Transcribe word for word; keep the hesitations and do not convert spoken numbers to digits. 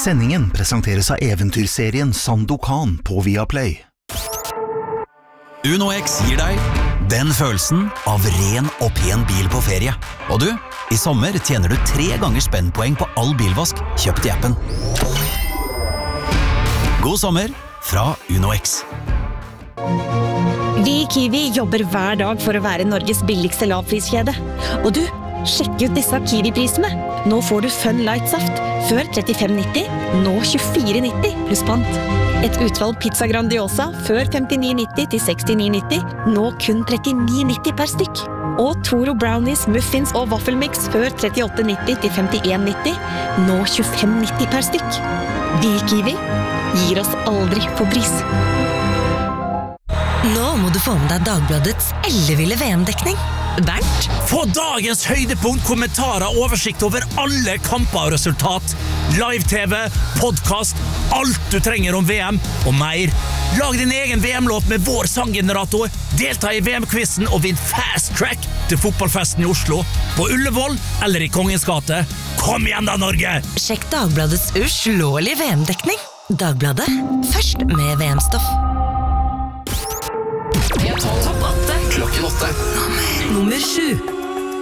Sendingen presenteres av eventyrserien Sandokan på Viaplay. Uno X gir deg den følelsen av ren og pen bil på ferie. Og du, i sommer tjener du tre ganger spennpoeng på all bilvask kjøpt i appen. God sommer fra Uno X. Vi i Kiwi jobber hver dag for å være Norges billigste lavpriskjede. Og du, sjekk ut disse Kiwi-prisene. Nå får du Fun Light Saft, før trettifem nitti, nå tjuefire nitti pluss pant. Et utvalg pizza Grandiosa, før femtini nitti til sekstini nitti, nå kun trettini nitti per stykk. Og Toro Brownies, Muffins og Waffelmix, før trettiåtte nitti til femtien nitti, nå tjuefem nitti per stykk. Vi i Kiwi gir oss aldri på pris. Nå må du få med deg Dagbladets elleville V M-dekning. Bernt? Få dagens høydepunkt, kommentarer, oversikt over alle kamper og resultat. Live-tv, podcast, alt du trenger om V M og mer. Lag din egen V M-låt med vår sanggenerator. Delta i V M-quizen og vinn fast track til fotballfesten i Oslo. På Ullevål eller i Kongens gate. Kom igjen da, Norge! Sjekk Dagbladets uslåelige V M-dekning. Dagbladet, først med V M-stoff. Topp åtte. Klokken åtte. Nummer sju.